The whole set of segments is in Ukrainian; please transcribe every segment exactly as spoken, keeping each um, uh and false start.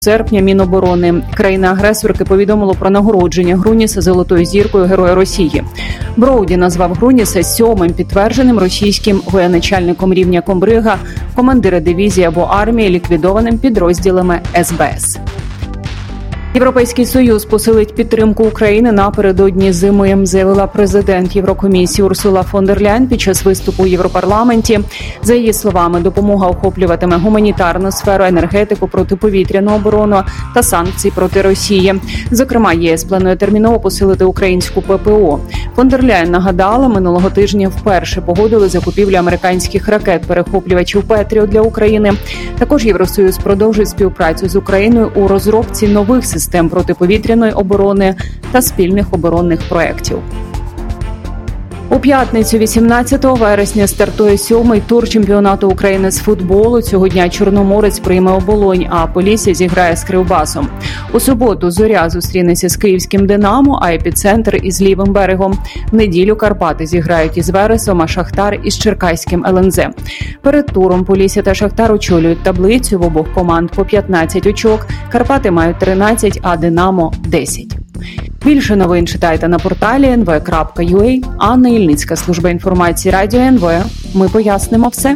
серпня Міноборони країни-агресорки повідомило про нагородження Груніса золотою зіркою Героя Росії. Броуді назвав Груніса сьомим підтвердженим російським воєначальником рівня комбрига, командира дивізії або армії, ліквідованим підрозділами ес бе ес. Європейський Союз посилить підтримку України напередодні зими, заявила президент Єврокомісії Урсула фон дер Ляйн під час виступу у Європарламенті. За її словами, допомога охоплюватиме гуманітарну сферу, енергетику, протиповітряну оборону та санкції проти Росії. Зокрема, ЄС планує терміново посилити українську пе пе о. Фон дер Ляйн нагадала, минулого тижня вперше погодили закупівлю американських ракет-перехоплювачів «Петріот» для України. Також Євросоюз продовжує співпрацю з Україною у розробці нових систем систем протиповітряної оборони та спільних оборонних проєктів. У п'ятницю, вісімнадцятого вересня, стартує сьомий тур чемпіонату України з футболу. Цього дня Чорноморець прийме Оболонь, а Полісся зіграє з Кривбасом. У суботу Зоря зустрінеться з київським «Динамо», а Епіцентр із Лівим берегом. В неділю Карпати зіграють із Вересом, а Шахтар із Черкаським ел ен зет. Перед туром Полісся та Шахтар очолюють таблицю, в обох команд по п'ятнадцять очок. Карпати мають тринадцять, а «Динамо» – десять. Більше новин читайте на порталі ен ве крапка ю а. Анна Ільницька, служба інформації Радіо ен ве. Ми пояснимо все.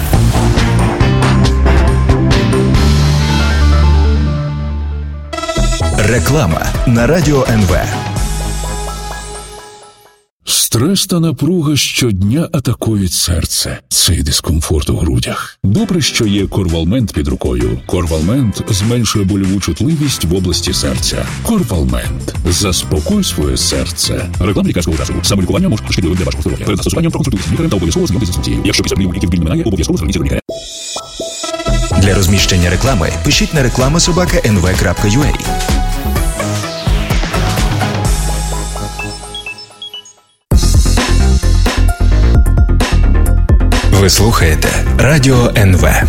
Реклама на Радіо ен ве. Стрес та напруга щодня атакують серце. Цей дискомфорт у грудях. Добре, що є Корвалмент під рукою. Корвалмент зменшує больову чутливість в області серця. Корвалмент. Заспокой своє серце. Реклама лікарського засобу. Самолікування може бути шкідливим для вашого здоров'я. Перед застосуванням проконсультуйтесь з лікарем та обов'язково знайомтесь з інструкцією. Якщо після прийому ліків біль не минає, обов'язково зверніться до лікаря. Для розміщення реклами пишіть на реклама собака ен ве крапка ю а. Ви слухаєте Радіо ен ве.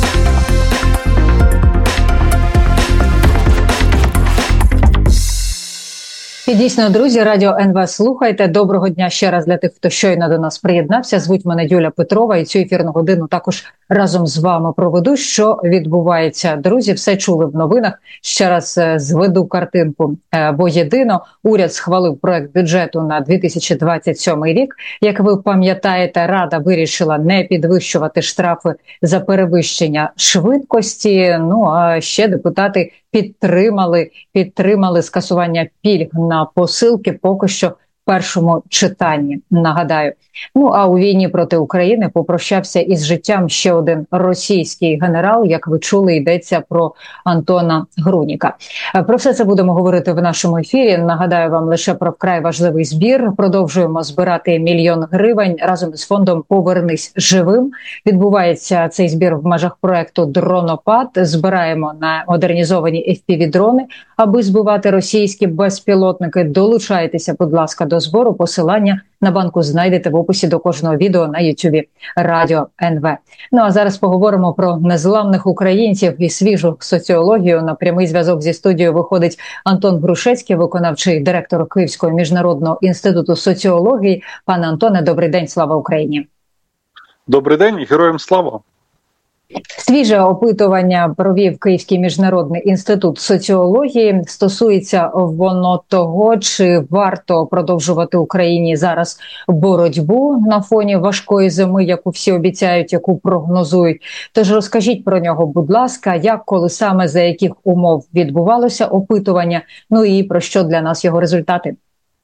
І дійсно, друзі, Радіо ен ве слухайте. Доброго дня ще раз для тих, хто щойно до нас приєднався. Звуть мене Юля Петрова, і цю ефірну годину також разом з вами проведу. Що відбувається, друзі, все чули в новинах. Ще раз зведу картинку. Бо єдино уряд схвалив проект бюджету на дві тисячі двадцять сьомий рік. Як ви пам'ятаєте, Рада вирішила не підвищувати штрафи за перевищення швидкості. Ну, а ще депутати підтримали, підтримали скасування пільг на посилки поки що в першому читанні, нагадаю. Ну, а у війні проти України попрощався із життям ще один російський генерал. Як ви чули, йдеться про Антона Груніка. Про все це будемо говорити в нашому ефірі. Нагадаю вам лише про вкрай важливий збір. Продовжуємо збирати мільйон гривень разом із фондом «Повернись живим». Відбувається цей збір в межах проекту «Дронопад». Збираємо на модернізовані еф пі ві-дрони, аби збивати російські безпілотники. Долучайтеся, будь ласка, до збору. Посилання на банку знайдете в описі до кожного відео на ютубі Радіо ен ве. Ну а зараз поговоримо про незламних українців і свіжу соціологію. На прямий зв'язок зі студією виходить Антон Грушецький, виконавчий директор Київського міжнародного інституту соціології. Пане Антоне, добрий день, слава Україні! Добрий день, героям слава! Свіже опитування провів Київський міжнародний інститут соціології. Стосується воно того, чи варто продовжувати Україні зараз боротьбу на фоні важкої зими, яку всі обіцяють, яку прогнозують. Тож розкажіть про нього, будь ласка, як, коли саме, за яких умов відбувалося опитування, ну і про що для нас його результати?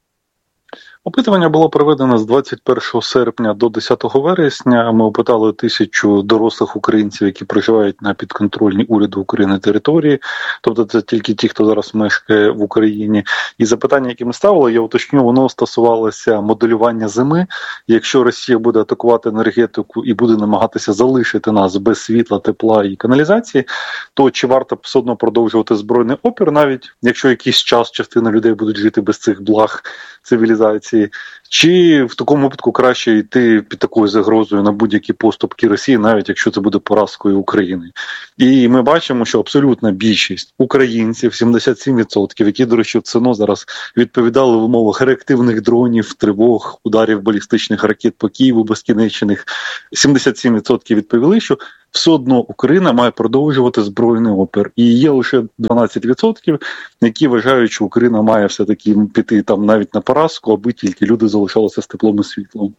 Опитування було проведено з двадцять першого серпня до десятого вересня. Ми опитали тисячу дорослих українців, які проживають на підконтрольній уряду України території. Тобто це тільки ті, хто зараз мешкає в Україні. І запитання, які ми ставили, я уточню, воно стосувалося моделювання зими. Якщо Росія буде атакувати енергетику і буде намагатися залишити нас без світла, тепла і каналізації, то чи варто все одно продовжувати збройний опір, навіть якщо якийсь час частина людей будуть жити без цих благ цивілізації, чи в такому випадку краще йти під такою загрозою на будь-які поступки Росії, навіть якщо це буде поразкою України. І ми бачимо, що абсолютна більшість українців, сімдесят сім відсотків, які, до речі, в ЦИНО зараз відповідали в умовах реактивних дронів, тривог, ударів балістичних ракет по Києву безкінечних, сімдесят сім відсотків відповіли, що все одно Україна має продовжувати збройний опір. І є лише дванадцять відсотків, які вважають, що Україна має все-таки піти там навіть на поразку, аби тільки люди залишалися з теплом і світлом.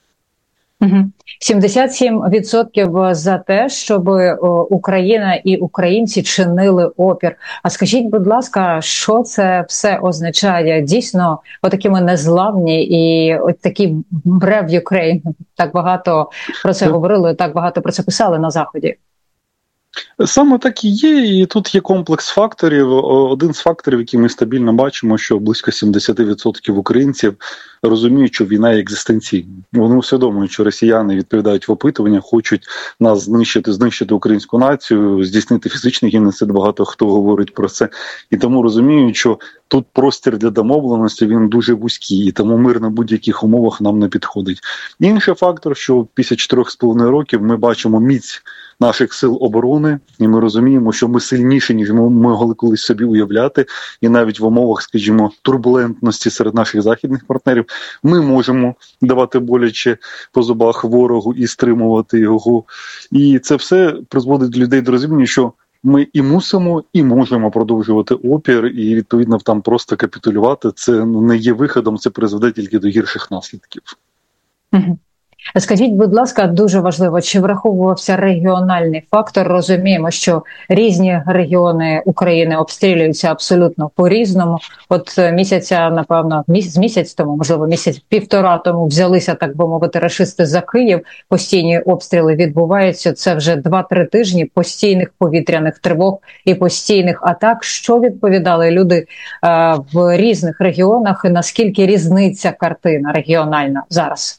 сімдесят сім відсотків за те, щоб Україна і українці чинили опір. А скажіть, будь ласка, що це все означає? Дійсно, отакі ми незламні і от такі brave Ukraine. Так багато про це говорили, так багато про це писали на Заході. Саме так і є, і тут є комплекс факторів. Один з факторів, який ми стабільно бачимо, що близько сімдесят відсотків українців розуміють, що війна є екзистенційна. Вони усвідомлюють, що росіяни відповідають в опитуваннях, хочуть нас знищити, знищити українську націю, здійснити фізичний геноцид, багато хто говорить про це. І тому розуміють, що тут простір для домовленості, він дуже вузький, і тому мир на будь-яких умовах нам не підходить. Інший фактор, що після чотирьох з половиною років ми бачимо міць наших сил оборони, і ми розуміємо, що ми сильніші, ніж ми могли колись собі уявляти, і навіть в умовах, скажімо, турбулентності серед наших західних партнерів ми можемо давати боляче по зубах ворогу і стримувати його. І це все призводить людей до розуміння, що ми і мусимо, і можемо продовжувати опір, і, відповідно, там просто капітулювати. Це не є виходом, це призведе тільки до гірших наслідків. Угу. Скажіть, будь ласка, дуже важливо, чи враховувався регіональний фактор? Розуміємо, що різні регіони України обстрілюються абсолютно по-різному. От місяця, напевно, місяць, місяць тому, можливо, місяць-півтора тому взялися, так би мовити, рашисти за Київ. Постійні обстріли відбуваються. Це вже два-три тижні постійних повітряних тривог і постійних атак. Що відповідали люди е, в різних регіонах і наскільки різниця картина регіональна зараз?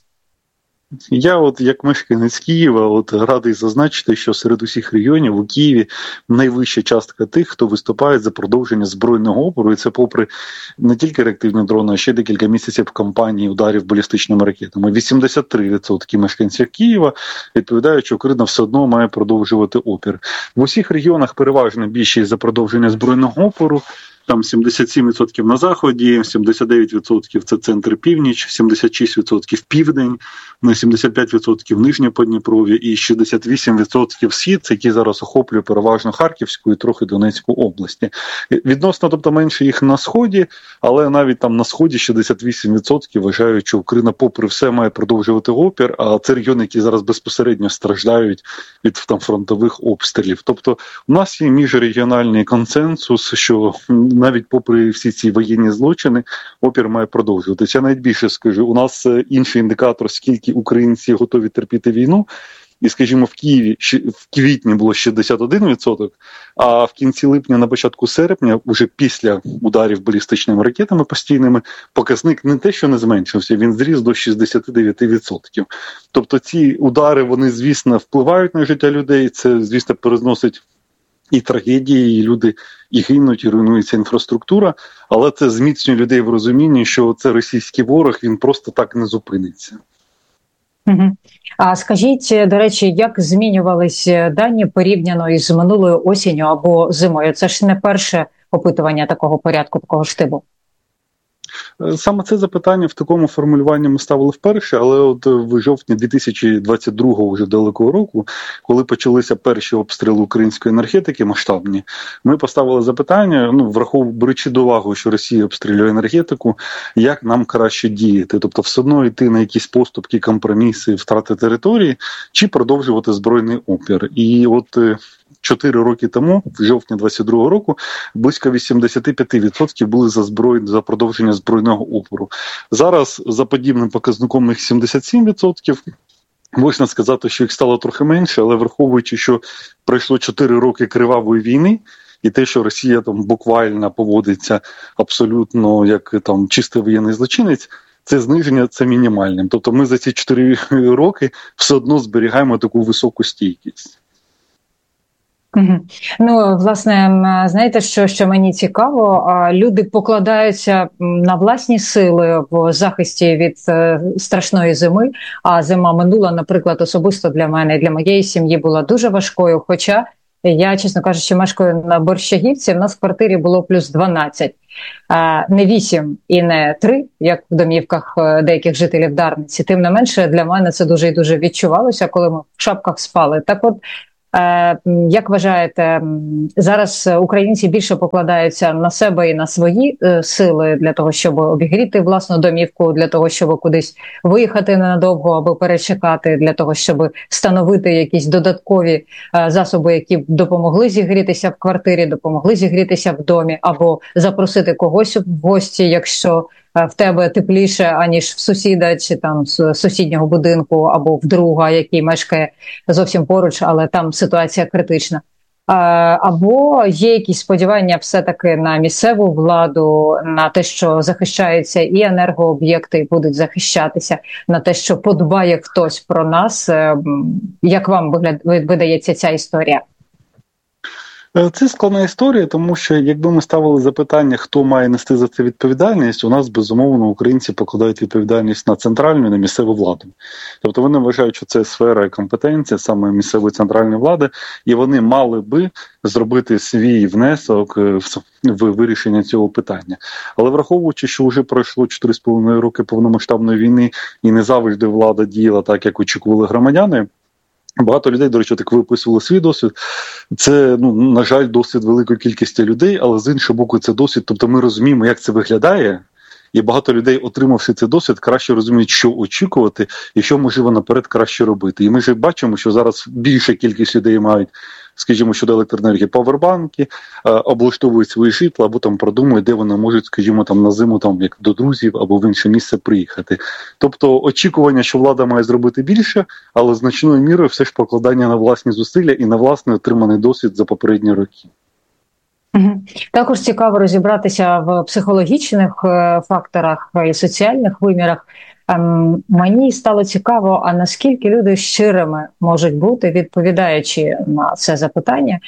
Я от як мешканець Києва от радий зазначити, що серед усіх регіонів у Києві найвища частка тих, хто виступає за продовження збройного опору, і це попри не тільки реактивні дрони, а ще декілька місяців кампанії ударів балістичними ракетами. вісімдесят три відсотки мешканців Києва відповідають, що Україна все одно має продовжувати опір. В усіх регіонах переважно більшість за продовження збройного опору. Там сімдесят сім відсотків на Заході, сімдесят дев'ять відсотків це центр-північ, сімдесят шість відсотків південь, сімдесят п'ять відсотків Нижнє Подніпров'я і шістдесят вісім відсотків схід, який зараз охоплює переважно Харківську і трохи Донецьку області. Відносно, тобто, менше їх на Сході, але навіть там на Сході шістдесят вісім відсотків вважають, що Україна попри все має продовжувати опір, а це регіони, які зараз безпосередньо страждають від там фронтових обстрілів. Тобто у нас є міжрегіональний консенсус, що навіть попри всі ці воєнні злочини, опір має продовжуватися. Я навіть більше скажу, у нас інший індикатор, скільки українці готові терпіти війну, і, скажімо, в Києві в квітні було шістдесят один відсоток, а в кінці липня, на початку серпня, уже після ударів балістичними ракетами постійними, показник не те, що не зменшився, він зріс до шістдесят дев'ять відсотків. Тобто ці удари, вони, звісно, впливають на життя людей, це, звісно, перезносить і трагедії, і люди і гинуть, і руйнується інфраструктура, але це зміцнює людей в розумінні, що це російський ворог, він просто так не зупиниться. Угу. А скажіть, до речі, як змінювались дані порівняно із минулою осінню або зимою? Це ж не перше опитування такого порядку, такого штибу. Саме це запитання в такому формулюванні ми ставили вперше, але от в жовтні дві тисячі двадцять другого вже далекого року, коли почалися перші обстріли української енергетики масштабні, ми поставили запитання, ну, враховуючи, беручи до уваги, що Росія обстрілює енергетику, як нам краще діяти, тобто все одно йти на якісь поступки, компроміси, втрати території, чи продовжувати збройний опір. І от чотири роки тому, в жовтні двадцять другого року, близько вісімдесят п'ять відсотків були за зброю, за продовження збройного опору. Зараз за подібним показником їх сімдесят сім відсотків. Можна сказати, що їх стало трохи менше, але враховуючи, що пройшло чотири роки кривавої війни, і те, що Росія там буквально поводиться абсолютно як там чистий воєнний злочинець, це зниження це мінімальним. Тобто ми за ці чотири роки все одно зберігаємо таку високу стійкість. Угу. Ну, власне, знаєте, що, що мені цікаво, люди покладаються на власні сили в захисті від страшної зими, а зима минула, наприклад, особисто для мене, для моєї сім'ї була дуже важкою, хоча я, чесно кажучи, мешкаю на Борщагівці, в нас в квартирі було плюс дванадцять, не вісім і не три, як в домівках деяких жителів Дарниці. Тим не менше, для мене це дуже і дуже відчувалося, коли ми в шапках спали. Так от, Як вважаєте, зараз українці більше покладаються на себе і на свої сили для того, щоб обігріти власну домівку, для того, щоб кудись виїхати ненадовго або перечекати, для того, щоб встановити якісь додаткові засоби, які б допомогли зігрітися в квартирі, допомогли зігрітися в домі, або запросити когось в гості, якщо в тебе тепліше, аніж в сусіда чи там з сусіднього будинку, або в друга, який мешкає зовсім поруч, але там ситуація критична. Або є якісь сподівання все-таки на місцеву владу, на те, що захищаються і енергооб'єкти, і будуть захищатися, на те, що подбає хтось про нас. Як вам видається ця історія? Це складна історія, тому що якби ми ставили запитання, хто має нести за це відповідальність, у нас, безумовно, українці покладають відповідальність на центральну і на місцеву владу. Тобто вони вважають, що це сфера і компетенція саме місцевої центральної влади, і вони мали би зробити свій внесок в вирішення цього питання. Але враховуючи, що вже пройшло чотири з половиною роки повномасштабної війни і не завжди влада діяла так, як очікували громадяни, багато людей, до речі, так виписували свій досвід. Це, ну, на жаль, досвід великої кількості людей, але з іншого боку це досвід, тобто ми розуміємо, як це виглядає, і багато людей, отримавши цей досвід, краще розуміють, що очікувати і що, можливо, наперед краще робити. І ми ж бачимо, що зараз більша кількість людей мають, скажімо, щодо електроенергії, павербанки, облаштовують свої житла, або там продумують, де вони можуть, скажімо, там на зиму там як до друзів або в інше місце приїхати. Тобто очікування, що влада має зробити більше, але значною мірою все ж покладання на власні зусилля і на власний отриманий досвід за попередні роки. Також цікаво розібратися в психологічних факторах і соціальних вимірах. Мені стало цікаво, а наскільки люди щирими можуть бути, відповідаючи на це запитання,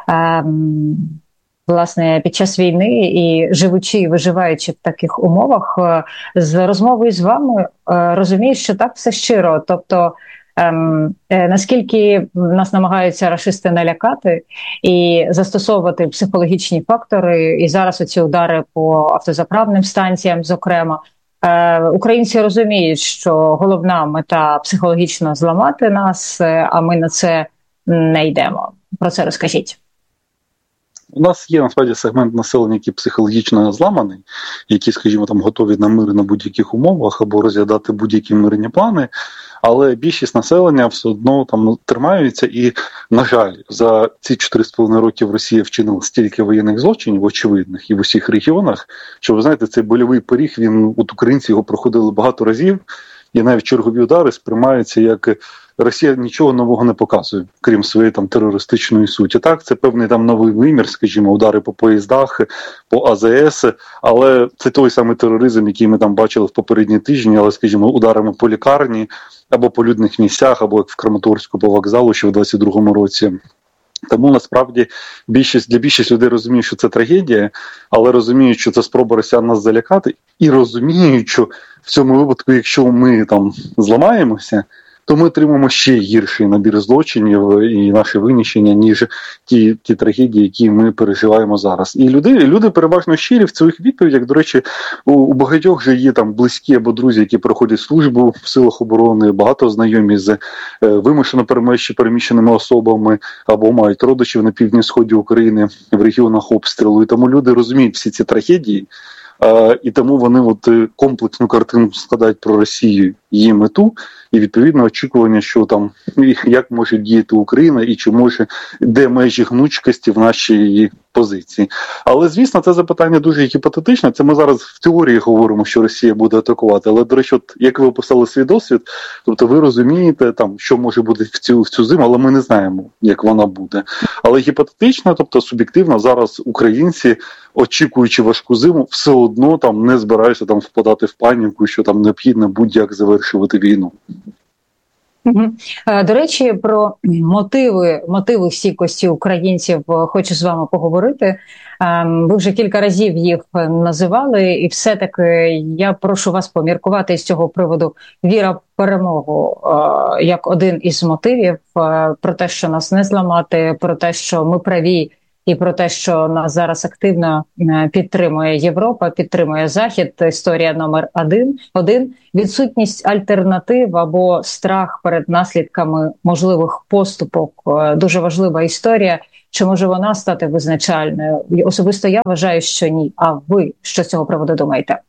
власне, під час війни і живучи і виживаючи в таких умовах, з розмовою з вами розумію, що так все щиро. Тобто, Ем, е, наскільки нас намагаються рашисти налякати і застосовувати психологічні фактори, і зараз оці удари по автозаправним станціям, зокрема, е, українці розуміють, що головна мета психологічно зламати нас, а ми на це не йдемо. Про це розкажіть. У нас є, насправді, сегмент населення, який психологічно зламаний, які, скажімо, там готові на мир на будь-яких умовах або розглядати будь-які мирні плани, але більшість населення все одно там тримаються і, на жаль, за ці чотири з половиною років Росія вчинила стільки воєнних злочинів, очевидних, і в усіх регіонах, що, ви знаєте, цей больовий поріг, він, от українці його проходили багато разів, і навіть чергові удари сприймаються як Росія нічого нового не показує, крім своєї там терористичної суті. Так, це певний там новий вимір, скажімо, удари по поїздах, по А З С, але це той самий тероризм, який ми там бачили в попередні тижні, але, скажімо, ударами по лікарні, або по людних місцях, або як в Краматорську по вокзалу ще в двадцять другому році. Тому, насправді, більшість, для більшості людей розуміють, що це трагедія, але розуміють, що це спроба росіян нас залякати, і розуміють, що в цьому випадку, якщо ми там зламаємося, то ми отримаємо ще гірший набір злочинів і наше винищення, ніж ті, ті трагедії, які ми переживаємо зараз. І люди, люди переважно щирі в своїх відповідях. До речі, у, у багатьох же є там близькі або друзі, які проходять службу в силах оборони, багато знайомі з е, вимушено переміщеними особами або мають родичів на півдні сході України в регіонах обстрілу. І тому люди розуміють всі ці трагедії. Uh, і тому вони от комплексну картину складають про Росію, її мету, і відповідно очікування, що там як може діяти Україна і чи може, де межі гнучкості в нашій позиції. Але, звісно, це запитання дуже гіпотетичне. Це ми зараз в теорії говоримо, що Росія буде атакувати. Але, до речі, от, як ви описали свій досвід, тобто ви розумієте, там, що може бути в цю, в цю зиму, але ми не знаємо, як вона буде. Але гіпотетично, тобто суб'єктивно, зараз українці, очікуючи важку зиму, все одно там не збираються там впадати в паніку, що там необхідно будь-як завершувати війну. До речі, про мотиви, мотиви стійкості українців хочу з вами поговорити. Ви вже кілька разів їх називали, і все-таки я прошу вас поміркувати з цього приводу. Віра в перемогу як один із мотивів, про те, що нас не зламати, про те, що ми праві і про те, що нас зараз активно підтримує Європа, підтримує Захід. Історія номер один. Один – відсутність альтернатив або страх перед наслідками можливих поступок. Дуже важлива історія. Чи може вона стати визначальною? Особисто я вважаю, що ні. А ви що з цього приводу думаєте?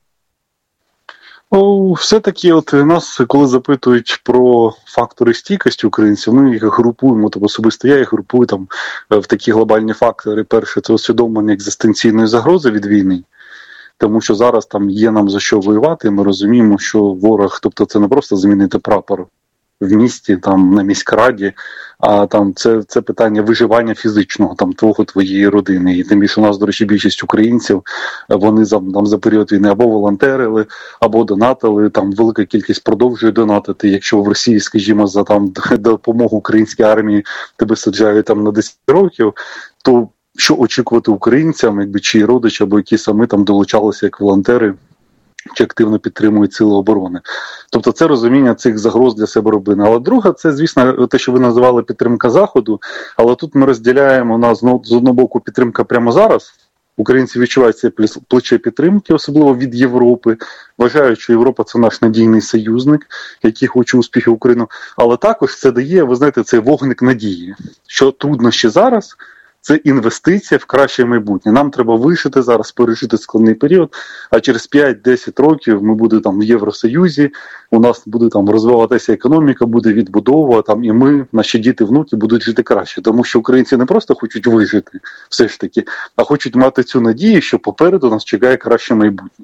О, все-таки от нас, коли запитують про фактори стійкості українців, ми їх групуємо, тобто особисто я їх групую там в такі глобальні фактори. Перше – це усвідомлення екзистенційної загрози від війни, тому що зараз там є нам за що воювати, ми розуміємо, що ворог, тобто це не просто змінити прапор в місті, там на міськраді, а там це, це питання виживання фізичного, там твого, твоєї родини. І тим більше у нас, до речі, більшість українців, вони там, там за період війни або волонтерили, або донатили, там велика кількість продовжує донатити. Якщо в Росії, скажімо, за там допомогу українській армії тебе саджають там на десять років, то що очікувати українцям, якби чиї родичі, або які самі там долучалися як волонтери, чи активно підтримують сили оборони. Тобто це розуміння цих загроз для себе робини. Але друга, це, звісно, те, що ви називали підтримка Заходу, але тут ми розділяємо на, з одного боку підтримка прямо зараз. Українці відчувають це плече підтримки, особливо від Європи. Вважають, що Європа – це наш надійний союзник, який хоче успіхів Україну. Але також це дає, ви знаєте, цей вогник надії, що труднощі зараз – це інвестиція в краще майбутнє. Нам треба вижити зараз, пережити складний період, а через п'ять-десять років ми будемо там в Євросоюзі, у нас буде там розвиватися економіка, буде відбудова, там і ми, наші діти, внуки будуть жити краще. Тому що українці не просто хочуть вижити, все ж таки, а хочуть мати цю надію, що попереду нас чекає краще майбутнє.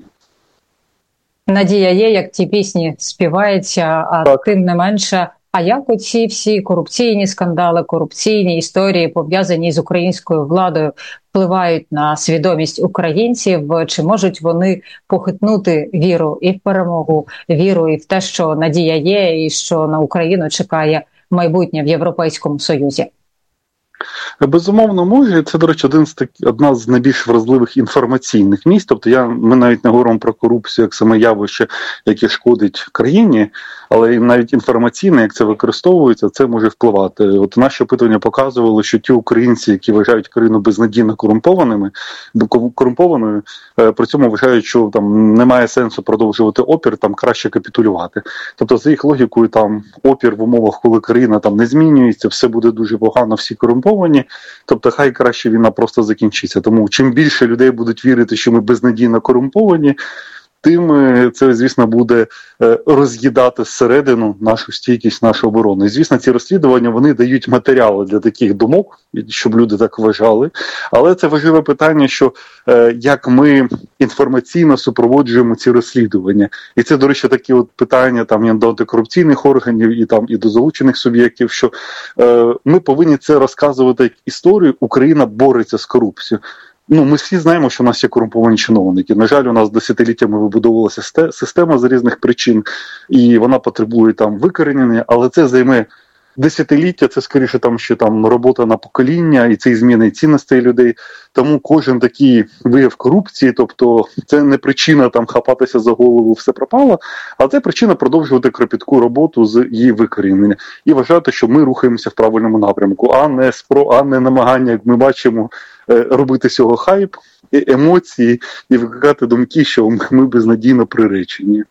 Надія є, як ті пісні співаються, а так. Тим не менше. А як оці всі корупційні скандали, корупційні історії, пов'язані з українською владою, впливають на свідомість українців? Чи можуть вони похитнути віру і в перемогу, віру і в те, що надія є, і що на Україну чекає майбутнє в Європейському Союзі? Безумовно, може. Це, до речі, один з так, одна з найбільш вразливих інформаційних місць. Тобто я, ми навіть не говоримо про корупцію як саме явище, яке шкодить країні, але навіть інформаційне, як це використовується, це може впливати. От наші опитування показували, що ті українці, які вважають країну безнадійно корумпованими, корумпованою, при цьому вважають, що там немає сенсу продовжувати опір, там краще капітулювати. Тобто за їх логікою там опір в умовах, коли країна там не змінюється, все буде дуже погано, всі корумповані, тобто хай краще війна просто закінчиться. Тому чим більше людей будуть вірити, що ми безнадійно корумповані, тим це, звісно, буде роз'їдати зсередину нашу стійкість, нашу оборону. І, звісно, ці розслідування, вони дають матеріали для таких думок, щоб люди так вважали. Але це важливе питання, що як ми інформаційно супроводжуємо ці розслідування. І це, до речі, такі от питання там, і до антикорупційних органів, і, там, і до залучених суб'єктів, що е, ми повинні це розказувати як історію. Україна бореться з корупцією. Ну, ми всі знаємо, що у нас є корумповані чиновники. На жаль, у нас десятиліттями вибудовувалася система з різних причин, і вона потребує там викорінення, але це займе десятиліття, це скоріше там ще там робота на покоління, і це і зміни цінностей людей. Тому кожен такий вияв корупції, тобто це не причина там хапатися за голову, все пропало, а це причина продовжувати кропітку роботу з її викорінення. І вважати, що ми рухаємося в правильному напрямку, а не спро, а не намагання, як ми бачимо, робити з цього хайп, емоції і викликати думки, що ми безнадійно приречені.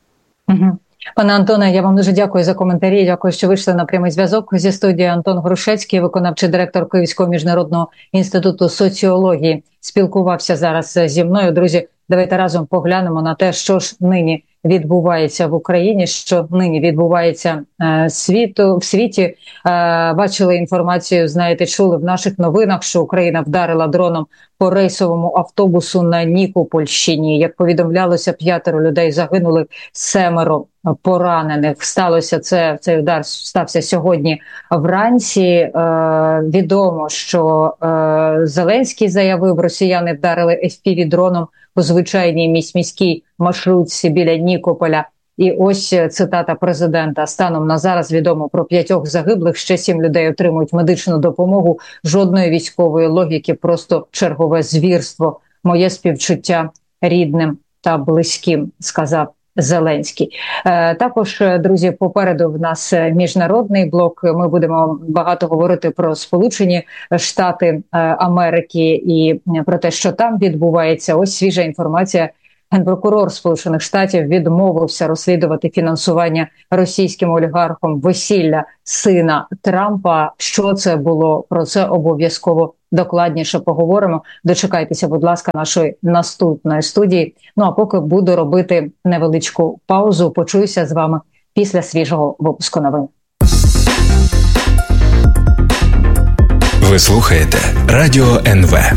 Угу. Пане Антоне, я вам дуже дякую за коментарі. Дякую, що вийшли на прямий зв'язок. Зі студії Антон Грушецький, виконавчий директор Київського міжнародного інституту соціології, спілкувався зараз зі мною. Друзі, давайте разом поглянемо на те, що ж нині відбувається в Україні, що нині відбувається е, світу, в світі. Е, бачили інформацію, знаєте, чули в наших новинах, що Україна вдарила дроном по рейсовому автобусу на Нікопольщині. Як повідомлялося, п'ятеро людей загинули, семеро поранених. Сталося це, цей удар стався сьогодні вранці. Е, відомо, що е, Зеленський заявив, росіяни вдарили еф пі ві-дроном по звичайній міській маршрутці біля Нікополя. І ось цитата президента. Станом на зараз відомо про п'ятьох загиблих, ще сім людей отримують медичну допомогу. Жодної військової логіки, просто чергове звірство. Моє співчуття рідним та близьким, сказав Зеленський. Також, друзі, попереду в нас міжнародний блок. Ми будемо багато говорити про Сполучені Штати Америки і про те, що там відбувається. Ось свіжа інформація. Генпрокурор Сполучених Штатів відмовився розслідувати фінансування російським олігархом весілля сина Трампа. Що це було? Про це обов'язково докладніше поговоримо. Дочекайтеся, будь ласка, нашої наступної студії. Ну а поки буду робити невеличку паузу, почуюся з вами після свіжого випуску новин. Ви слухаєте Радіо ен ве.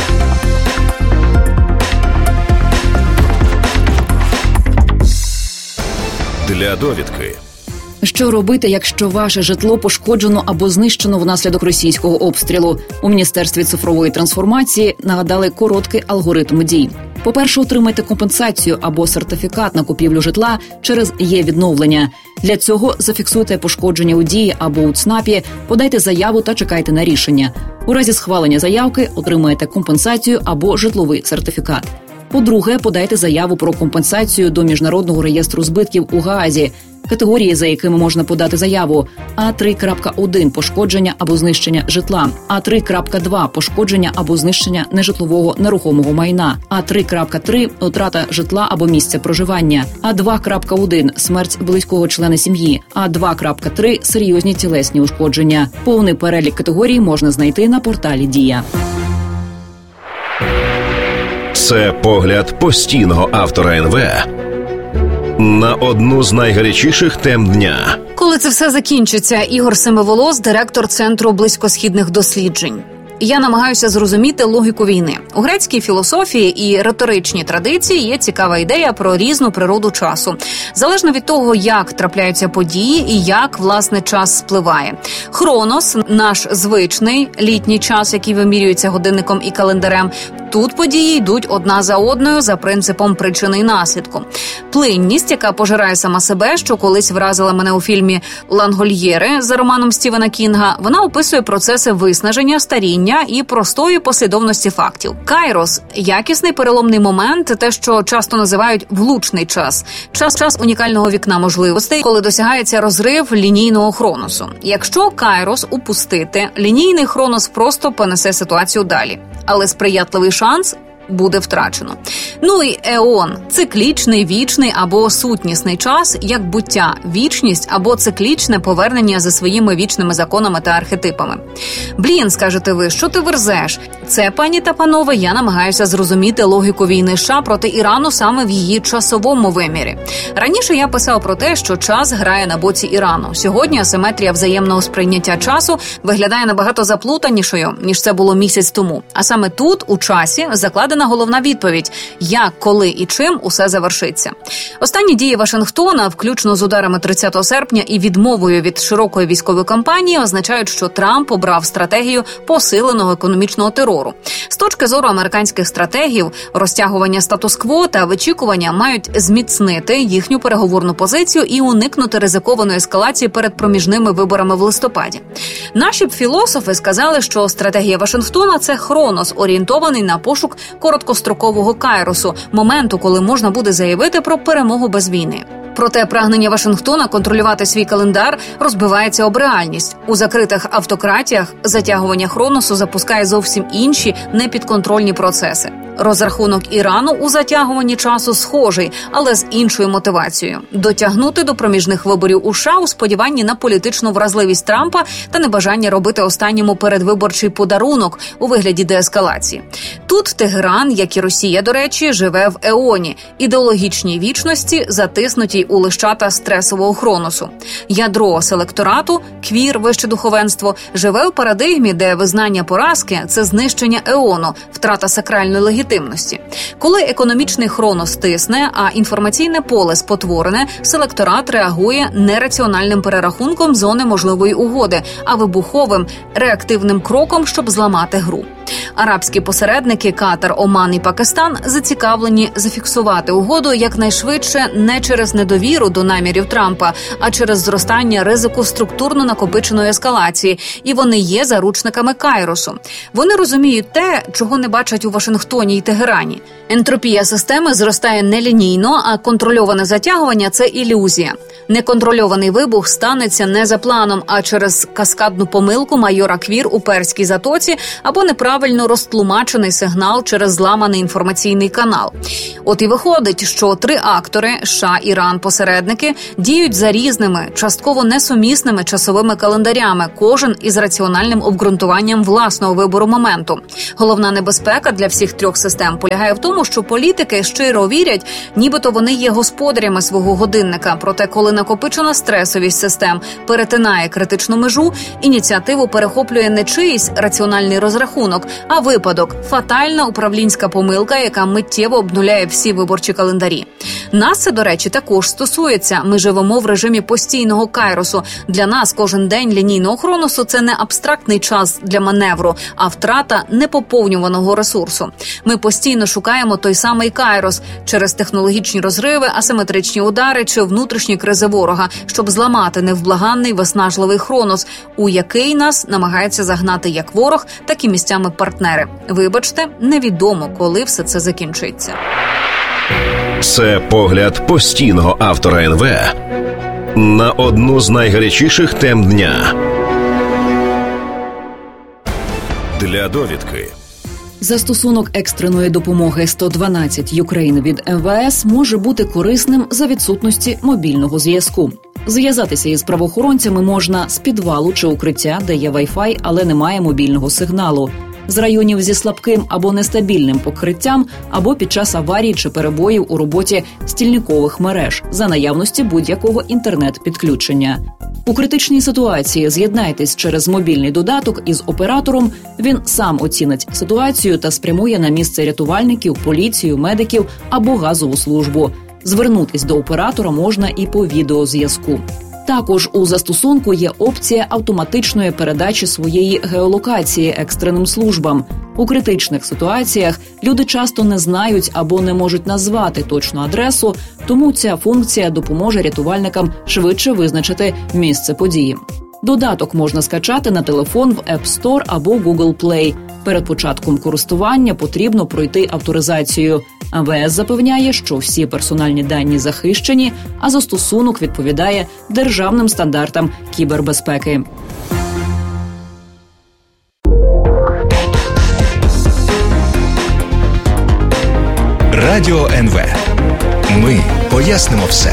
Для довідки. Що робити, якщо ваше житло пошкоджено або знищено внаслідок російського обстрілу? У Міністерстві цифрової трансформації нагадали короткий алгоритм дій. По-перше, отримайте компенсацію або сертифікат на купівлю житла через є-відновлення. Для цього зафіксуйте пошкодження у Дії або у ЦНАПі, подайте заяву та чекайте на рішення. У разі схвалення заявки отримаєте компенсацію або житловий сертифікат. По-друге, подайте заяву про компенсацію до Міжнародного реєстру збитків у Гаазі. Категорії, за якими можна подати заяву: А три крапка один – пошкодження або знищення житла, А три крапка два – пошкодження або знищення нежитлового нерухомого майна, А три крапка три – втрата житла або місця проживання, А два крапка один – смерть близького члена сім'ї, А два крапка три – серйозні тілесні ушкодження. Повний перелік категорій можна знайти на порталі Дія. Це погляд постійного автора ен ве на одну з найгарячіших тем дня. Коли це все закінчиться? Ігор Семиволос, директор Центру близькосхідних досліджень. Я намагаюся зрозуміти логіку війни. У грецькій філософії і риторичній традиції є цікава ідея про різну природу часу. Залежно від того, як трапляються події і як, власне, час спливає. Хронос – наш звичний літній час, який вимірюється годинником і календарем. Тут події йдуть одна за одною за принципом причини і наслідку. Плинність, яка пожирає сама себе, що колись вразила мене у фільмі «Лангольєри» за романом Стівена Кінга, вона описує процеси виснаження, старіння і простої послідовності фактів. Кайрос – якісний переломний момент, те, що часто називають влучний час. Час, час унікального вікна можливостей, коли досягається розрив лінійного хроносу. Якщо Кайрос упустити, лінійний хронос просто понесе ситуацію далі. Але сприятливий шанс буде втрачено. Ну і еон – циклічний, вічний або сутнісний час, як буття, вічність або циклічне повернення за своїми вічними законами та архетипами. Блін, скажете ви, що ти верзеш? Це, пані та панове, я намагаюся зрозуміти логіку війни США проти Ірану саме в її часовому вимірі. Раніше я писав про те, що час грає на боці Ірану. Сьогодні асиметрія взаємного сприйняття часу виглядає набагато заплутанішою, ніж це було місяць тому. А саме тут, у часі, закладена головна відповідь – як, коли і чим усе завершиться. Останні дії Вашингтона, включно з ударами тридцятого серпня і відмовою від широкої військової кампанії, означають, що Трамп обрав стратегію посиленого економічного терору. З точки зору американських стратегів, розтягування статус-кво та вичікування мають зміцнити їхню переговорну позицію і уникнути ризикованої ескалації перед проміжними виборами в листопаді. Наші б філософи сказали, що стратегія Вашингтона – це хронос, орієнтований на пошук короткострокового кайросу, моменту, коли можна буде заявити про перемогу без війни. Проте прагнення Вашингтона контролювати свій календар розбивається об реальність. У закритих автократіях затягування хроносу запускає зовсім інші непідконтрольні процеси. Розрахунок Ірану у затягуванні часу схожий, але з іншою мотивацією – дотягнути до проміжних виборів у США у сподіванні на політичну вразливість Трампа та небажання робити останньому передвиборчий подарунок у вигляді деескалації. Тут Тегеран, як і Росія, до речі, живе в еоні – ідеологічній вічності, затиснутій у лищата стресового хроносу. Ядро селекторату, квір, вище духовенство, живе у парадигмі, де визнання поразки – це знищення еону, втрата сакральної легітимності. Коли економічний хронос тисне, а інформаційне поле спотворене, селекторат реагує не раціональним перерахунком зони можливої угоди, а вибуховим, реактивним кроком, щоб зламати гру. Арабські посередники Катар, Оман і Пакистан зацікавлені зафіксувати угоду якнайшвидше не через недовіру до намірів Трампа, а через зростання ризику структурно накопиченої ескалації. І вони є заручниками Кайросу. Вони розуміють те, чого не бачать у Вашингтоні і Тегерані. Ентропія системи зростає не лінійно, а контрольоване затягування – це ілюзія. Неконтрольований вибух станеться не за планом, а через каскадну помилку майора Квір у Перській затоці або неправильно розтлумачений сигнал через зламаний інформаційний канал. От і виходить, що три актори – США, Іран, посередники – діють за різними, частково несумісними часовими календарями, кожен із раціональним обґрунтуванням власного вибору моменту. Головна небезпека для всіх трьох систем полягає в тому, що політики щиро вірять, нібито вони є господарями свого годинника. Проте, коли накопичена стресовість систем перетинає критичну межу, ініціативу перехоплює не чиїсь раціональний розрахунок, а випадок – фатальна управлінська помилка, яка миттєво обнуляє всі виборчі календарі. Нас це, до речі, також стосується. Ми живемо в режимі постійного кайросу. Для нас кожен день лінійного хроносу – це не абстрактний час для маневру, а втрата непоповнюваного ресурсу. Ми постійно шукаємо той самий кайрос через технологічні розриви, асиметричні удари чи внутрішні кризи ворога, щоб зламати невблаганний виснажливий хронос, у який нас намагається загнати як ворог, так і місцями партнери. Вибачте, невідомо, коли все це закінчиться. Це погляд постійного автора ен ве на одну з найгарячіших тем дня. Для довідки. Застосунок екстреної допомоги сто дванадцять Ukraine від ем ве ес може бути корисним за відсутності мобільного зв'язку. Зв'язатися із правоохоронцями можна з підвалу чи укриття, де є Wi-Fi, але немає мобільного сигналу, з районів зі слабким або нестабільним покриттям, або під час аварій чи перебоїв у роботі стільникових мереж, за наявності будь-якого інтернет-підключення. У критичній ситуації з'єднайтесь через мобільний додаток із оператором, він сам оцінить ситуацію та спрямує на місце рятувальників, поліцію, медиків або газову службу. Звернутись до оператора можна і по відеозв'язку. Також у застосунку є опція автоматичної передачі своєї геолокації екстреним службам. У критичних ситуаціях люди часто не знають або не можуть назвати точну адресу, тому ця функція допоможе рятувальникам швидше визначити місце події. Додаток можна скачати на телефон в App Store або Google Play. Перед початком користування потрібно пройти авторизацію. ем ве ес запевняє, що всі персональні дані захищені, а застосунок відповідає державним стандартам кібербезпеки. Радіо ен ве. Ми пояснимо все.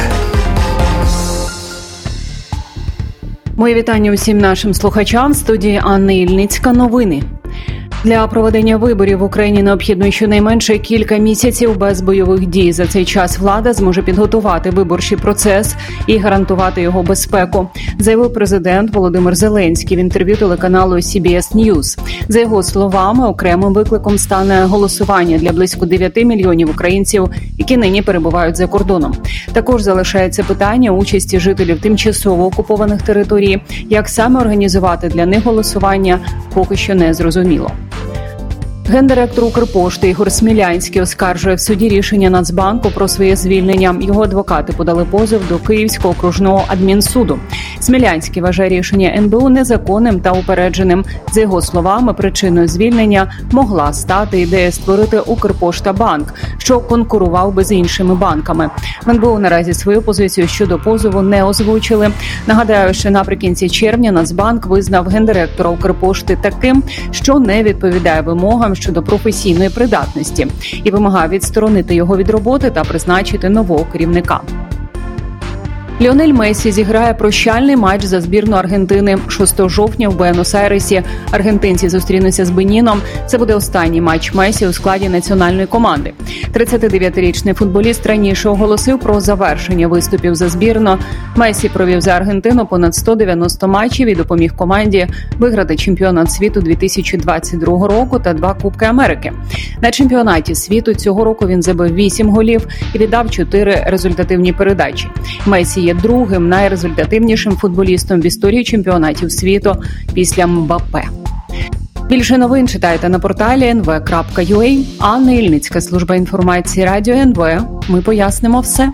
Мої вітання усім нашим слухачам. В студії Анна Ільницька. Новини. Для проведення виборів в Україні необхідно щонайменше кілька місяців без бойових дій. За цей час влада зможе підготувати виборчий процес і гарантувати його безпеку, заявив президент Володимир Зеленський в інтерв'ю телеканалу сі бі ес News. За його словами, окремим викликом стане голосування для близько дев'яти мільйонів українців, які нині перебувають за кордоном. Також залишається питання участі жителів тимчасово окупованих територій. Як саме організувати для них голосування, поки що не зрозуміло. Гендиректор Укрпошти Ігор Смілянський оскаржує в суді рішення Нацбанку про своє звільнення. Його адвокати подали позов до Київського окружного адмінсуду. Смілянський вважає рішення ен бе у незаконним та упередженим. За його словами, причиною звільнення могла стати ідея створити Укрпошта-банк, що конкурував би з іншими банками. В ен бе у наразі свою позицію щодо позову не озвучили. Нагадаю, що наприкінці червня Нацбанк визнав гендиректора Укрпошти таким, що не відповідає вимогам щодо професійної придатності і вимагав відсторонити його від роботи та призначити нового керівника. Ліонель Мессі зіграє прощальний матч за збірну Аргентини. шостого жовтня в Буенос-Айресі аргентинці зустрінуться з Беніном. Це буде останній матч Мессі у складі національної команди. тридцятидев'ятирічний футболіст раніше оголосив про завершення виступів за збірну. Мессі провів за Аргентину понад сто дев'яносто матчів і допоміг команді виграти чемпіонат світу дві тисячі двадцять другого року та два Кубки Америки. На чемпіонаті світу цього року він забив вісім голів і віддав чотири результативні передачі. Мессі є другим найрезультативнішим футболістом в історії чемпіонатів світу після Мбаппе. Більше новин читайте на порталі ен ве крапка ю а. Анна Ільницька, служба інформації Радіо ен ве. Ми пояснимо все.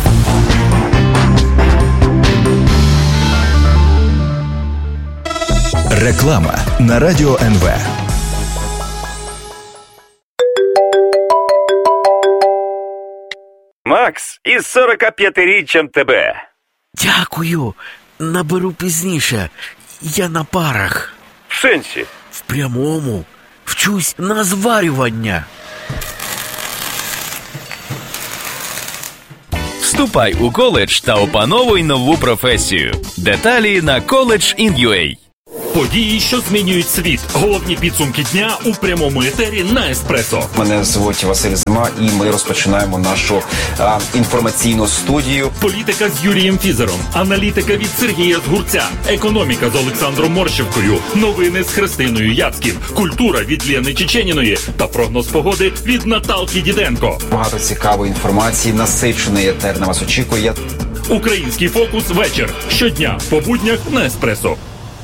Реклама на Радіо ен ве. Макс, із сорокап'ятиріччям тебе. Дякую. Наберу пізніше. Я на парах. В сенсі? В прямому. Вчусь на зварювання. Вступай у коледж та опановуй нову професію. Деталі на коледж ін ю ей. Події, що змінюють світ. Головні підсумки дня у прямому етері на Еспресо. Мене звуть Василь Зима, і ми розпочинаємо нашу а, інформаційну студію. Політика з Юрієм Фізером, аналітика від Сергія Згурця, економіка з Олександром Морщевкою, новини з Христиною Яцьків, культура від Лєни Чеченіної та прогноз погоди від Наталки Діденко. Багато цікавої інформації, насичений етер на вас очікує. Український фокус вечір. Щодня по буднях на Еспресо.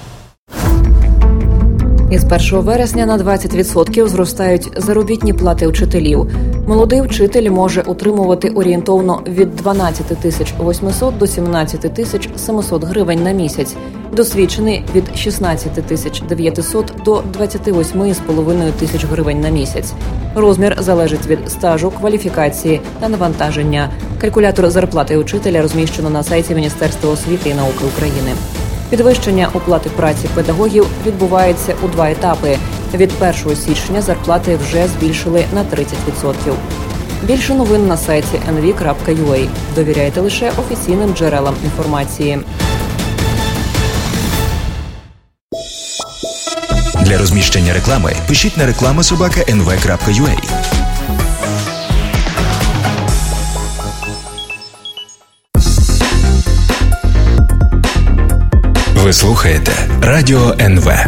Із першого вересня на двадцять відсотків зростають заробітні плати вчителів. Молодий вчитель може отримувати орієнтовно від дванадцять тисяч вісімсот до сімнадцять тисяч сімсот гривень на місяць. Досвідчений – від шістнадцять тисяч дев'ятсот до двадцять вісім з половиною тисяч гривень на місяць. Розмір залежить від стажу, кваліфікації та навантаження. Калькулятор зарплати учителя розміщено на сайті Міністерства освіти і науки України. Підвищення оплати праці педагогів відбувається у два етапи. Від першого січня зарплати вже збільшили на тридцять відсотків. Більше новин на сайті ен ве крапка ю а. Довіряйте лише офіційним джерелам інформації. Для розміщення реклами пишіть на реклама собака ен ве крапка ю а. Ви слухаєте Радіо ен ве.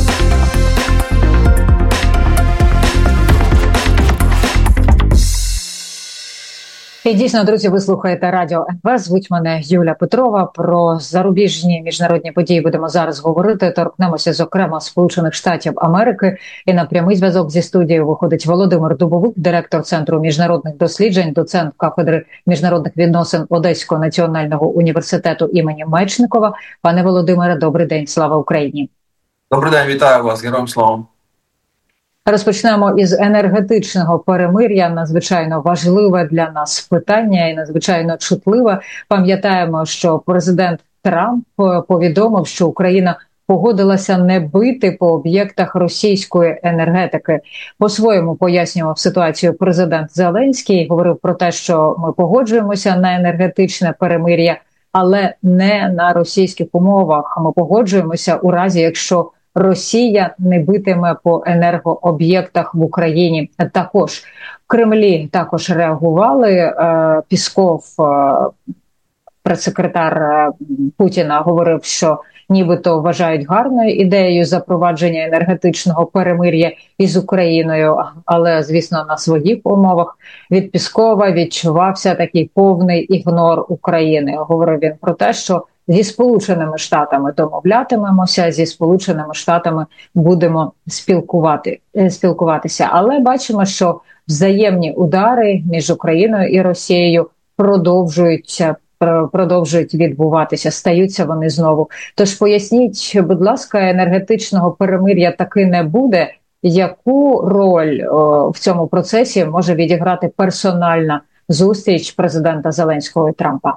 І дійсно, друзі, ви слухаєте Радіо ен ве. Звуть мене Юля Петрова. Про зарубіжні міжнародні події будемо зараз говорити. Торкнемося, зокрема, Сполучених Штатів Америки. І на прямий зв'язок зі студією виходить Володимир Дубовик, директор Центру міжнародних досліджень, доцент кафедри міжнародних відносин Одеського національного університету імені Мечникова. Пане Володимире, добрий день. Слава Україні. Добрий день, вітаю вас. Героям слава. Розпочнемо із енергетичного перемир'я. Надзвичайно важливе для нас питання і надзвичайно чутливе. Пам'ятаємо, що президент Трамп повідомив, що Україна погодилася не бити по об'єктах російської енергетики. По-своєму пояснював ситуацію президент Зеленський. Говорив про те, що ми погоджуємося на енергетичне перемир'я, але не на російських умовах. Ми погоджуємося у разі, якщо Росія не битиме по енергооб'єктах в Україні. Також в Кремлі також реагували. Пісков, прес-секретар Путіна, говорив, що нібито вважають гарною ідеєю запровадження енергетичного перемир'я із Україною, але, звісно, на своїх умовах. Від Піскова відчувався такий повний ігнор України. Говорив він про те, що зі Сполученими Штатами домовлятимемося, зі Сполученими Штатами будемо спілкувати, спілкуватися. Але бачимо, що взаємні удари між Україною і Росією продовжуються, продовжують відбуватися, стаються вони знову. Тож поясніть, будь ласка, енергетичного перемир'я таки не буде. Яку роль о, в цьому процесі може відіграти персональна зустріч президента Зеленського і Трампа?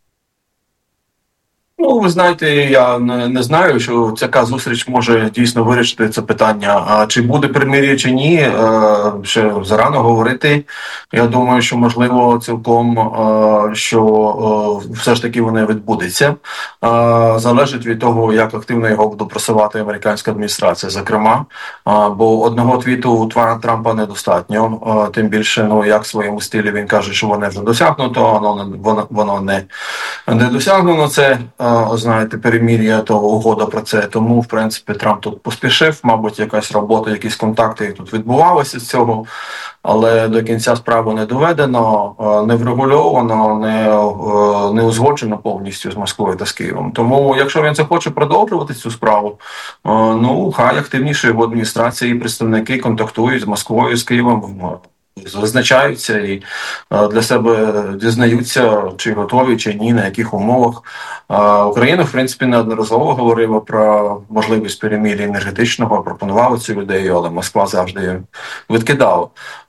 Ну, ви знаєте, я не, не знаю, що така зустріч може дійсно вирішити це питання. А чи буде перемир'я, чи ні, е, ще зарано говорити. Я думаю, що можливо цілком, е, що е, все ж таки воно відбудеться. Е, залежить від того, як активно його буде просувати американська адміністрація, зокрема. Е, бо одного твіту у Трампа недостатньо. Е, тим більше, ну, як в своєму стилі він каже, що воно вже досягнуто, воно, воно, воно не, не досягнено. Це знаєте, перемир'я, то угода про це. Тому, в принципі, Трамп тут поспішив, мабуть, якась робота, якісь контакти тут відбувалися з цього, але до кінця справу не доведено, не врегульовано, не, не узгоджено повністю з Москвою та з Києвом. Тому, якщо він захоче продовжувати цю справу, ну, хай активніше його адміністрації і представники контактують з Москвою, з Києвом, визначаються і для себе дізнаються, чи готові, чи ні, на яких умовах. Україна, в принципі, неодноразово говорила про можливість перемир'я енергетичного, пропонувала цю ідею, але Москва завжди її відкидала.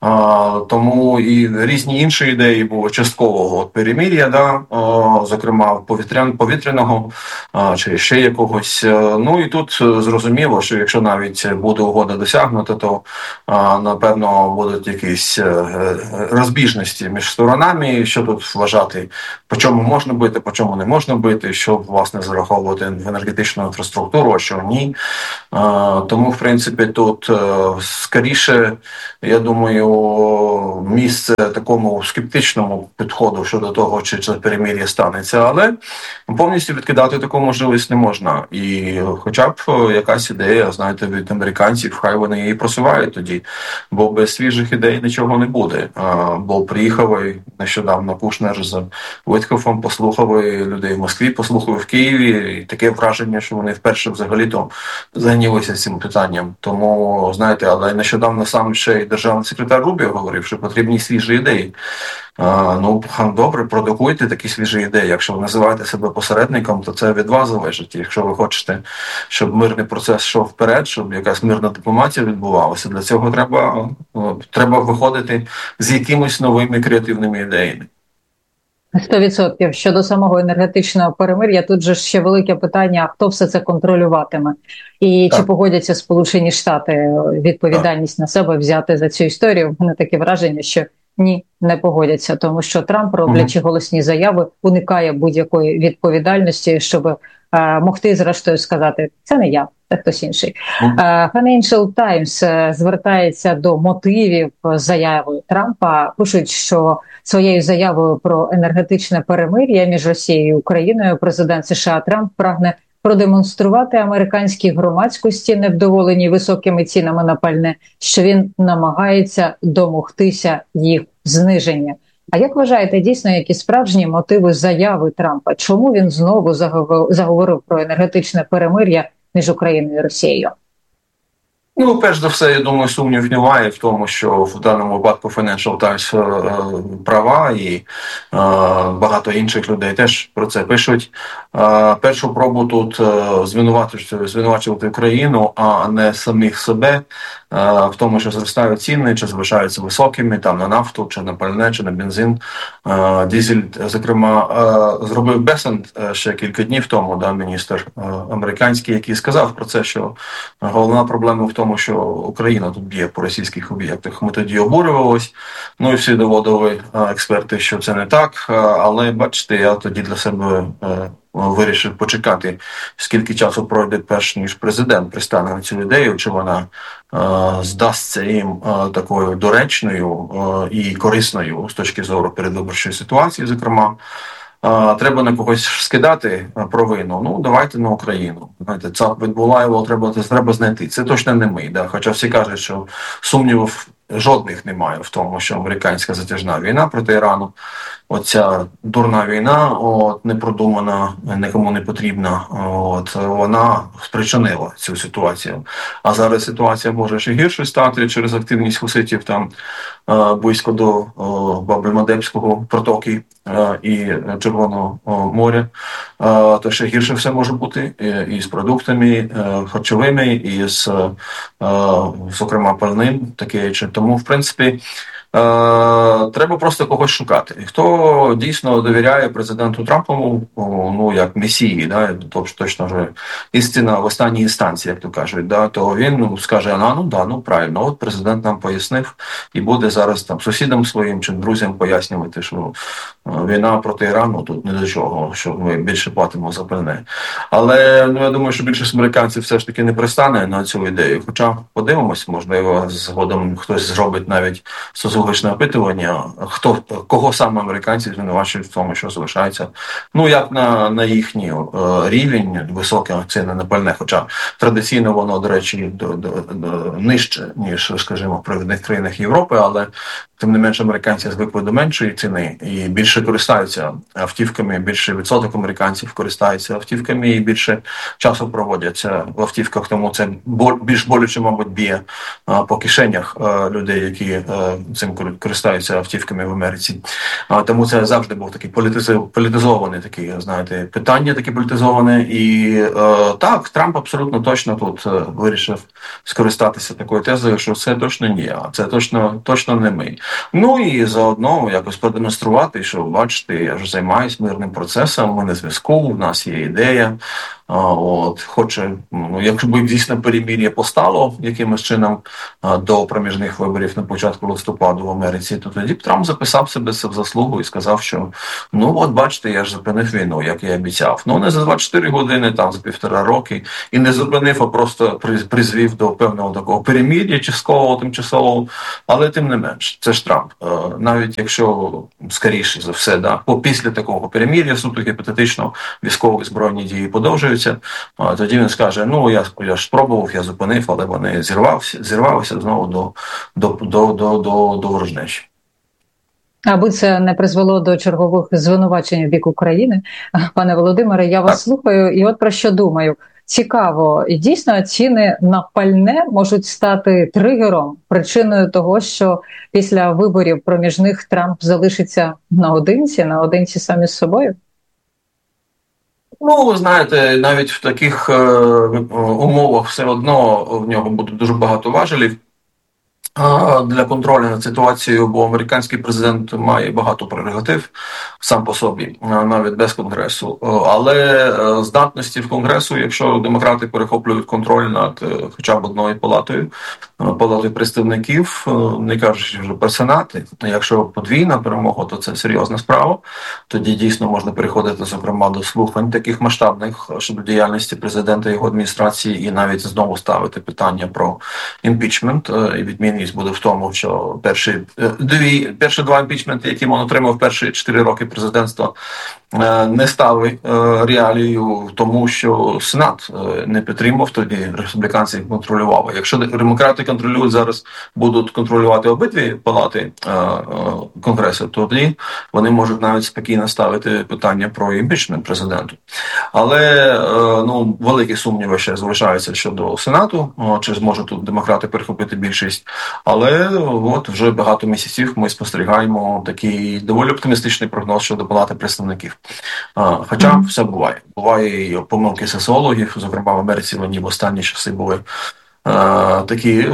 Тому і різні інші ідеї були часткового перемир'я, да, зокрема повітрян, повітряного чи ще якогось. Ну і тут зрозуміло, що якщо навіть буде угода досягнута, то напевно будуть якісь розбіжності між сторонами, що тут вважати, по чому можна бити, по чому не можна бити, що, власне, зараховувати в енергетичну інфраструктуру, а що ні. Тому, в принципі, тут скоріше, я думаю, місце такому скептичному підходу щодо того, чи це перемир'я станеться, але повністю відкидати таку можливість не можна. І хоча б якась ідея, знаєте, від американців, хай вони її просувають тоді, бо без свіжих ідей нічого не буде. Бо приїхав нещодавно Кушнер з Виткофом, послухав людей в Москві, послухав в Києві, і таке враження, що вони вперше взагалі-то зайнялися цим питанням. Тому, знаєте, але нещодавно сам ще й державний секретар Рубіо говорив, що потрібні свіжі ідеї. А, ну, добре, продукуйте такі свіжі ідеї. Якщо ви називаєте себе посередником, то це від вас залежить. Якщо ви хочете, щоб мирний процес йшов вперед, щоб якась мирна дипломатія відбувалася, для цього треба, треба виходити з якимись новими креативними ідеями. Сто відсотків. Щодо самого енергетичного перемир'я, тут же ще велике питання, хто все це контролюватиме. І так. Чи погодяться Сполучені Штати відповідальність так. на себе взяти за цю історію. У мене таке враження, що ні, не погодяться, тому що Трамп, роблячи голосні заяви, уникає будь-якої відповідальності, щоб е, могти, зрештою, сказати, це не я, це хтось інший. Е, Financial Times е, звертається до мотивів заяви Трампа. Пишуть, що своєю заявою про енергетичне перемир'я між Росією і Україною президент США Трамп прагне продемонструвати американській громадськості, невдоволені високими цінами на пальне, що він намагається домогтися їх зниження. А як вважаєте, дійсно, які справжні мотиви заяви Трампа? Чому він знову заговорив про енергетичне перемир'я між Україною і Росією? Ну, перш за все, я думаю, сумнів немає в тому, що в даному випадку Financial Times е, права і е, багато інших людей теж про це пишуть. Е, першу пробу тут е, звинувачувати, звинувачувати Україну, а не самих себе е, в тому, що зростають ціни, чи залишаються високими там на нафту, чи на пальне, чи на бензин. Е, Дізель, зокрема, е, зробив Бесент ще кілька днів тому, да, міністр е, американський, який сказав про це, що головна проблема в тому, Тому що Україна тут б'є по російських об'єктах. Ми тоді обурювалися, ну і всі доводили експерти, що це не так, але бачите, я тоді для себе вирішив почекати, скільки часу пройде перш ніж президент пристане на цю ідею, чи вона здасться їм такою доречною і корисною з точки зору передвиборчої ситуації, зокрема. Треба на когось скидати провину, ну давайте на Україну. Знаєте, ЦАП відбула його, треба, треба знайти. Це точно не ми, да? Хоча всі кажуть, що сумнівів жодних немає в тому, що американська затяжна війна проти Ірану, оця дурна війна, от, непродумана, нікому не потрібна, от, вона спричинила цю ситуацію. А зараз ситуація може ще гірше стати через активність хуситів там близько до Бабель-Мандебського протоки і Червоного моря, то ще гірше все може бути і з продуктами харчовими, і з, зокрема, пальним, таке. Тому, в принципі, треба просто когось шукати. І хто дійсно довіряє президенту Трампу, ну, як месії, да, тобто точно вже істина в останній інстанції, як то кажуть, да, то він ну, скаже, а ну, да, ну, правильно, от президент нам пояснив і буде зараз там сусідам своїм чи друзям пояснювати, що війна проти Ірану тут не до чого, що ми більше платимо за пальне. Але ну, я думаю, що більшість американців все ж таки не пристане на цю ідею. Хоча подивимось, можливо, згодом хтось зробить навіть соціологічне опитування, хто, кого саме американці звинувачують в тому, що залишається, ну, як на, на їхній е, рівень, високе ціни на пальне, хоча традиційно воно, до речі, до, до, до, нижче, ніж, скажімо, в провідних країнах Європи, але тим не менше американці звикли до меншої ціни і більше користаються автівками, більше відсоток американців користаються автівками і більше часу проводяться в автівках, тому це більш болюче, мабуть, б'є по кишенях людей, які цим користаються автівками в Америці. Тому це завжди був такий політизований такий, знаєте, питання таке політизоване. І так, Трамп абсолютно точно тут вирішив скористатися такою тезою, що це точно ні, а це точно, точно не ми. Ну і заодно якось продемонструвати, що, бачите, я вже займаюся мирним процесом, ми на зв'язку, у нас є ідея. А, от, хоче, ну, якщо б дійсно перемир'я постало якимось чином а, до проміжних виборів на початку листопаду в Америці, то тоді б Трамп записав себе в заслугу і сказав, що ну от бачите, я ж зупинив війну, як я обіцяв. Ну не за двадцять чотири години, там за півтора роки, і не зупинив, а просто призвів до певного такого перемир'я, часткового, тимчасового, але тим не менш, це ж Трамп. А, навіть якщо, скоріше за все, да, після такого перемир'я, суто гіпотетично, військові збройні дії подовжують, тоді він скаже, ну я, я ж спробував, я зупинив, але вони зірвалися, зірвалися знову до, до, до, до, до, до ворожнечі. Аби це не призвело до чергових звинувачень в бік України, пане Володимире, я вас так слухаю, і от про що думаю. Цікаво, і дійсно ціни на пальне можуть стати тригером, причиною того, що після виборів проміжних Трамп залишиться наодинці, наодинці самі з собою? Ну, ви знаєте, навіть в таких е, умовах все одно в нього буде дуже багато важелів е, для контролю над ситуацією, бо американський президент має багато прерогатив сам по собі, навіть без Конгресу. Е, але е, здатності в Конгресу, якщо демократи перехоплюють контроль над е, хоча б одною палатою, е, палатою представників, е, не кажучи вже про Сенат, якщо подвійна перемога, то це серйозна справа. Тоді дійсно можна переходити, зокрема, до слухань таких масштабних щодо діяльності президента і його адміністрації, і навіть знову ставити питання про імпічмент. І відмінність буде в тому, що перші дві, перші два імпічменти, які він отримав перші чотири роки президентства, не стали реалією тому, що Сенат не підтримав, тоді республіканці контролювали. Якщо демократи контролюють зараз, будуть контролювати обидві палати Конгресу, то тоді вони можуть навіть спокійно ставити питання про імпічмент президенту. Але ну, великі сумніви ще залишаються щодо Сенату, чи зможуть тут демократи перехопити більшість. Але от вже багато місяців ми спостерігаємо такий доволі оптимістичний прогноз щодо палати представників. Хоча mm-hmm. все буває. Буває і помилки соціологів, зокрема в Америці вони в останні часи були такі,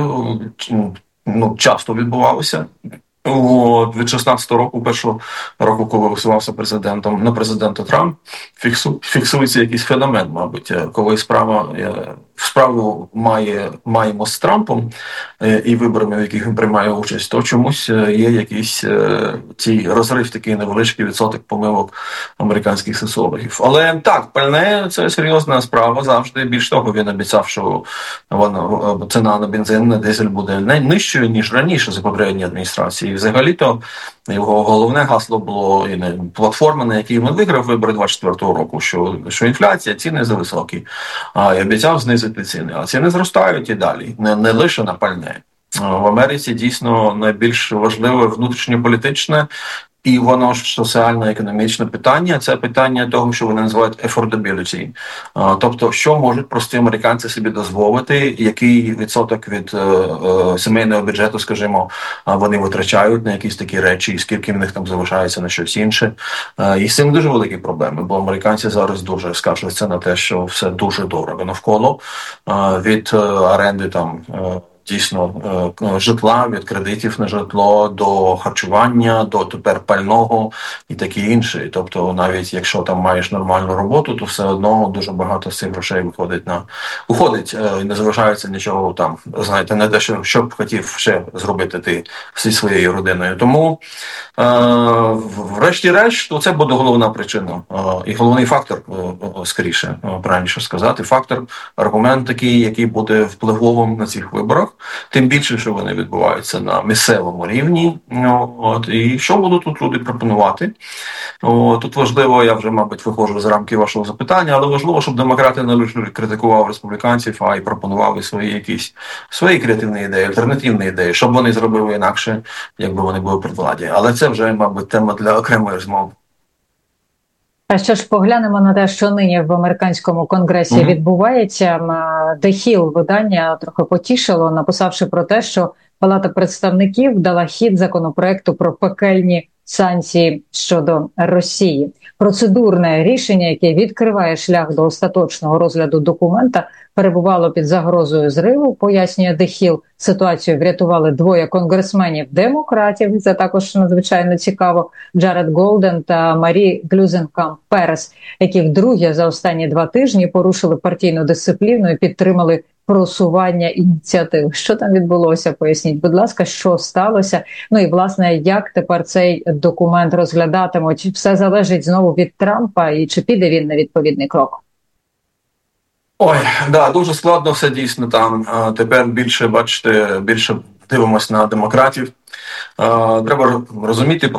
ну, часто відбувалися. От, від шістнадцятого року, першого року, коли висувався президентом на президента Трамп, фіксу, фіксується якийсь феномен, мабуть, коли справа справу має, маємо з Трампом і виборами, в яких він приймає участь, то чомусь є якийсь цей розрив, такий невеличкий відсоток помилок американських соціологів. Але так, пальне – це серйозна справа завжди. Більш того, він обіцяв, що вона, ціна на бензин, на дизель буде нижчою, ніж раніше за попередньої адміністрації. І взагалі-то його головне гасло було і не платформа, на якій він виграв вибори двадцять четвертого року, що, що інфляція, ціни зависокі. А і обіцяв знизити ціни. А ціни зростають і далі, не, не лише на пальне. В Америці дійсно найбільш важливе внутрішньополітичне і воно ж соціально-економічне питання – це питання того, що вони називають affordability. Тобто, що можуть прості американці собі дозволити, який відсоток від е, сімейного бюджету, скажімо, вони витрачають на якісь такі речі, і скільки в них там залишається на щось інше. Е, і з цим дуже великі проблеми, бо американці зараз дуже скаржаться на те, що все дуже дорого навколо, е, від е, оренди там, е, дійсно житла, від кредитів на житло, до харчування, до тепер пального і таке інше. Тобто навіть якщо там маєш нормальну роботу, то все одно дуже багато з цих грошей виходить на уходить і не залишається нічого там, знаєте, не те, що, що б хотів ще зробити ти зі своєю родиною. Тому е, врешті-решт, то це буде головна причина е, і головний фактор, е, скоріше, правильніше сказати, фактор, аргумент такий, який буде впливовим на цих виборах. виборах, тим більше, що вони відбуваються на місцевому рівні. От, і що будуть тут люди пропонувати? О, тут важливо, я вже, мабуть, виходжу з рамки вашого запитання, але важливо, щоб демократи не лише критикували республіканців, а й пропонували свої якісь свої креативні ідеї, альтернативні ідеї, щоб вони зробили інакше, якби вони були при владі. Але це вже, мабуть, тема для окремої розмови. А що ж, поглянемо на те, що нині в американському конгресі mm-hmm. відбувається. The Hill видання трохи потішило, написавши про те, що Палата представників дала хід законопроекту про пекельні санкції щодо Росії. Процедурне рішення, яке відкриває шлях до остаточного розгляду документа, перебувало під загрозою зриву, пояснює The Hill. Ситуацію врятували двоє конгресменів-демократів, це також надзвичайно цікаво, Джаред Голден та Марі Глюзенкамп-Перес, які вдруге за останні два тижні порушили партійну дисципліну і підтримали просування ініціатив. Що там відбулося? Поясніть, будь ласка, що сталося? Ну і, власне, як тепер цей документ розглядатимуть? Все залежить знову від Трампа, і чи піде він на відповідний крок? Ой, да, дуже складно все дійсно там. А, тепер більше, бачите, більше дивимося на демократів. А, треба розуміти